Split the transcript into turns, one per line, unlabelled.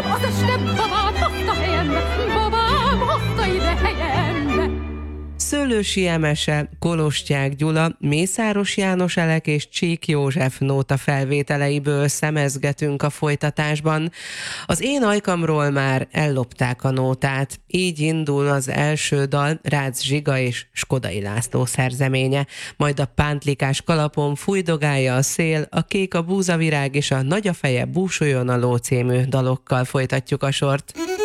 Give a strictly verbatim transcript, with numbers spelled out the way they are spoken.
az este babám hozta helyembe, babám hozta ide helyembe.
Szőlősi Emese, Kolostyák Gyula, Mészáros János Elek és Csík József nóta felvételeiből szemezgetünk a folytatásban. Az Én ajkamról már ellopták a nótát. Így indul az első dal, Rácz Zsiga és Skodai László szerzeménye. Majd a Pántlikás kalapon fújdogálja a szél, a Kék a búzavirág és a Nagy a feje búsuljon a ló című dalokkal folytatjuk a sort.